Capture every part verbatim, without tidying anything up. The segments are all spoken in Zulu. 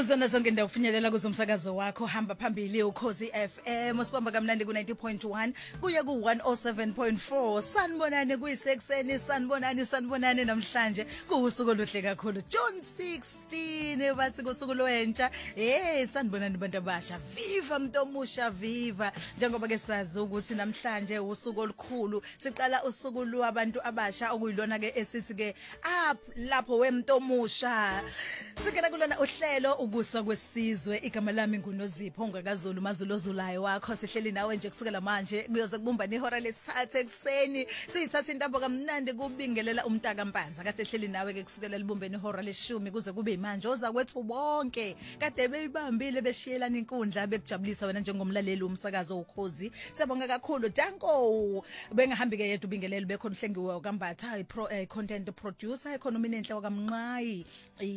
Kuzona zonke indawo ufinyelela kuzo umsakazo wakho hamba phambili uKhosi F M usibamba kamnandi ku ninety point one kuye ku one oh seven point four sanibonani kuyisekuseni sanibonani sanibonani namhlanje kuusuku oluhle kakhulu June sixteenth bathi kusuku lwentsha hey sanibonani bantu abasha viva mntomusha viva njengoba ke sazi ukuthi namhlanje usuku olukhulu siqala usuku lwabantu abasha okuyilona ke esithi ke up lapho wemntomusha sikena kulona uhlelo ukusa kwesizwe igama lami nguNozipho ongakazulu mazulozulayo wakho sihleli nawe nje kusukela manje kuyoze kubumba nehora lesithathu ekseni siyithatha intambo kamnandi kubingelela umntaka Mpanza kade ehleli nawe ke kusukela libumbe nehora leshumi kuze kube imanje oza kwethu bonke kade beyibambile beshiyelana inkundla bekujabulisa wena njengomlaleli umsakazo uKhosi siyabonga kakhulu Danko bengahambi ke yedwa ubingelelo bekhona uhlengiwe ukambatha iPro content producer economy enhle wakamnqayi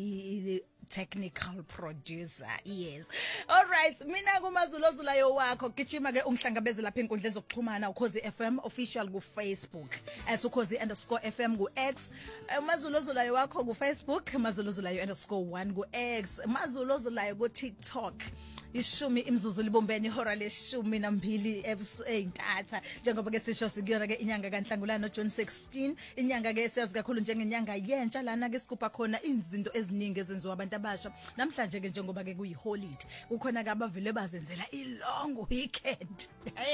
technical producer yes all right mina kumazulozulayo wakho gijima ke ungihlangabeze lapha enkundleni zokuxhumana uKhosi F M official ku Facebook at ukhosi underscore F M ku X mazulozulayo wakho ku Facebook mazulozulayo underscore one ku X mazulozulayo ku TikTok ishumi imzuzu libombeni ihora leshumi nambili eintatha njengoba ke sisho sikuyona ke inyanga kaNhlangulana June sixteenth inyanga ke siyazi kakhulu njengenyanga yentsha lana ke sikupha khona izinto eziningi ezenziwa abantu abasha namhlanje ke njengoba ke kuyi holiday kukhona ke abavile bazenzela i long weekend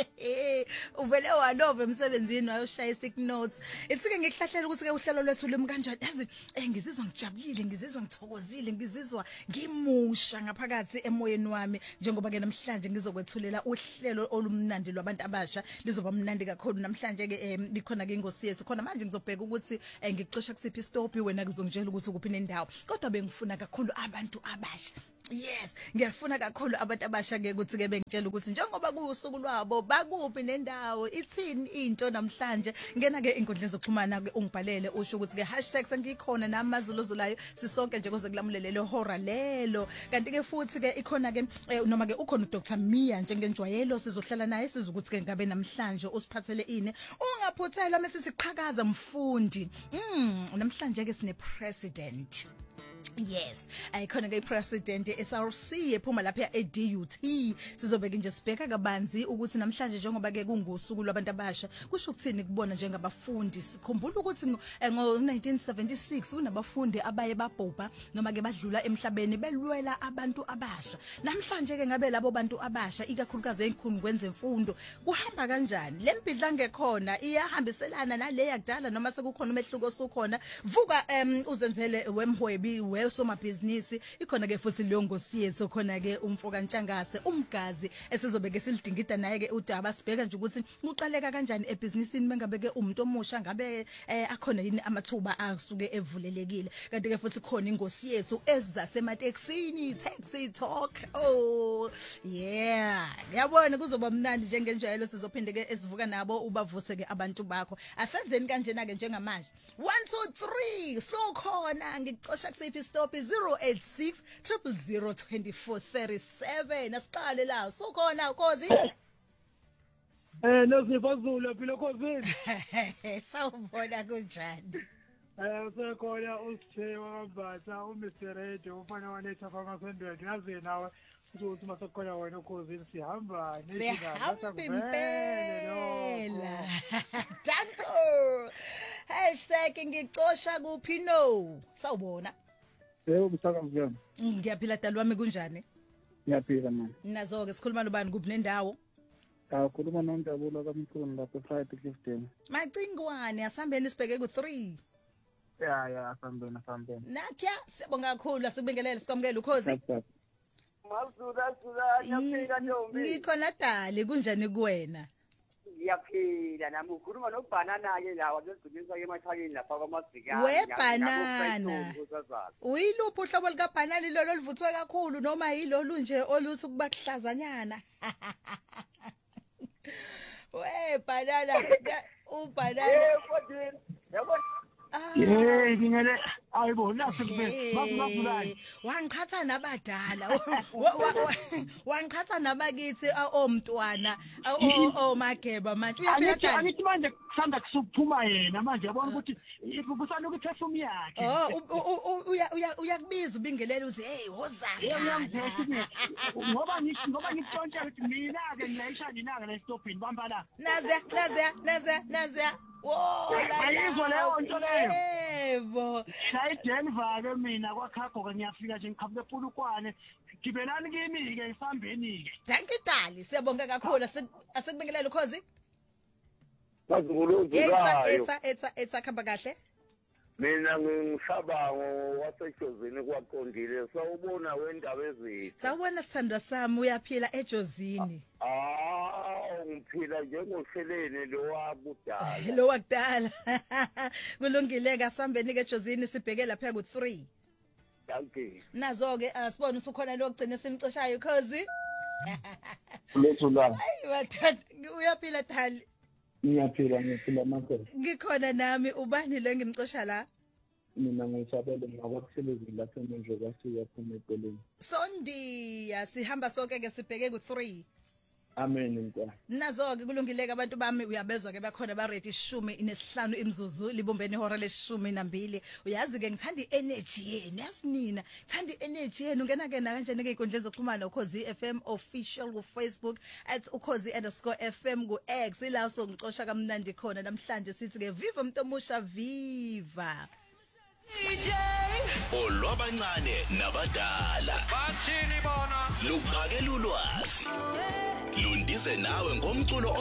uvele walove emsebenzini wayoshaya isick notes itsike ngihlahlela ukuthi ke uhlelo lwethu limi kanjani yazi ngizizwa ngijabulile ngizizwa ngithokozile ngizizwa ngimusha ngaphakathi emoyeni wami njengoba ke namhlanje ngizokwethulela uhlelo olumnandi lwabantu abasha lizoba mnandi kakhulu namhlanje ke likhona ke ingosi yethu khona manje ngizobheka ukuthi ngicosha kusiphi istop wena kuzongitshela ukuthi kuphi nendawo kodwa bengifuna kakhulu abantu abasha yes ngiyafuna kakhulu abantu abasha ke ukuthi ke bengitshela ukuthi njengoba kuusuku lwabo bakuphi nendawo ithini into namhlanje ngena ke inkundleni zokuxhumana ke ungibhalele usho ukuthi ke hashtag sengikhona namazuluzulayo sisonke nje kuze kulamulelele hora lelo kanti ke futhi ke ikhona ke noma ke ukhona uDr Mia njengenjwayelo sizohlala naye sizukuthi ke ngabe namhlanje usiphathele ini ungaphuthelwa mesithi qhakaza mfundi mm namhlanje ke sine president yes ayikhona ke president S R C ephuma lapha e D U T sizobeka nje sibheka kabanzi ukuthi namhlanje njengoba ke kungosuku lwabantu abasha kusho ukuthini kubona njengabafundi sikhumbula ukuthi ngo nineteen seventy-six kunabafundi abaye babhubha noma ke badlula emhlabeni belwela abantu abasha namhlanje ke ngabe labo bantu abasha ikakhulukazi ezikhulu kwenza imfundo kuhamba kanjani lempidla ngekhona iyahambiselana nale yakudala noma sekukhona umehluko osukhona vuka uzenzele wemhwebi wesomabhizinisi ikhona ke futhi leyo ngosi yethu khona ke umfoka Ntshangase umgazi esizobeke silidingida naye ke udaba sibheka nje ukuthi uqaleka kanjani ebusinessini mengabe ke umuntu omusha ngabe akhona yini amathuba asuke evulelekile kanti ke futhi khona ingosi yethu ezasemateksini taxi talk oh yeah ngiyabona kuzoba mnandi njengenjalo sizophinde ke esivuka nabo ubavuse ke abantu bakho asenzeni kanjena ke njengamanje one two three so khona ngicosha kusiphi stop zero eight six zero zero zero two four three seven asiqale la so khona ukhozi eh Nozipho Zulu philo Khosini sawubona kunjani eh usekhona usithe wambatha uMr Radio ufana wanetha kwamasendwe yazi nawe ukuthi masekhona wena uKhosini sihamba sihamba impela Danko hashtag ngicosha kuphi no sawubona yebo msakazana ngiyaphila dali wami kunjani ngiyaphila manje nazo ke sikhuluma nobani kuphi nendawo akhuluma noNjabulo kaMthuni lapha eFriday Clifton macingwane asambeni sibheke ku three ya ya asambeni asambeni nakya sibonga kakhulu asibingelele sikwamukela uKhosi Mazula zula ngiyaphila ntombi ngikhona dali kunjani kuwena ngiyaphila nami ukhuluma nobanana ke lawa ngizigcinisa emathakeni lapha kwaMazika webanana uyiluphi uhlobo lika banana lolo livuthwe kakhulu noma yilolu nje oluthi kubakuhlazanyana we banana ubanana yebo Yey ngingele ayibona sekube bakubulani wangiqhatha nabadala wangiqhatha nabakithi omntwana omageba manje uyaphela angithi manje kusanda kusuphuma yena manje yabona ukuthi kusanda ukuphefuma yakhe Oh uya uya uyakubiza ubingelele uthi hey wozana ngoba ngithi ngoba ngitsontshe ukuthi mina ke ngiyayisha ninaka le stopini bamba la naze naze naze naze wo ayizwa leyo nto leyo yebo la eDenver ke mina kwakhakho ke ngiyafika nje ngikhaphule ePulukwane gibelani kimi ke isambeni ke thank you dali siyabonga kakhulu asekubingelele ukhozi Bazunguluzi etsa kayo etsa etsa etsa khamba kahle mina ngishabango wasejozini kwaqondile sawubona wendaba ezithu sawubona sithandwa sami uyaphila ejozini ah ngiphila njengosheleni lo wabudala lo wakudala kulungile ke asambeni ke ejozini sibheke lapha ku three thank you nazo ke asibone usukhona lokugcina simcoshayo cause letho la ayi wathatha uyaphila thali ngiyaphila ngiphila manje ngikhona nami ubani lo ngimcosha la mina ngisabele ngakwakuselezini lapho nje kwasiya phuma eqoleni sondiya sihamba sonke ke sibheke ku three amen mntwana nazo ke kulungileke abantu bami uyabezwa ke bakhona ba ready ishumi nesihlanu imzuzu libumbene ihora leshumi nambili uyazi ke ngithanda energy yenu yasinina ngithanda energy yenu ngena ke na kanjani ke inkundla zokuxhumana ukhozi F M official ku Facebook at ukhozi underscore F M ku X la so ngicosha kamnandi khona namhlanje sithi ke viva mntomusha viva D J olwabancane nabadala bathini bona luphakela ulwazi lundize nawe ngomculo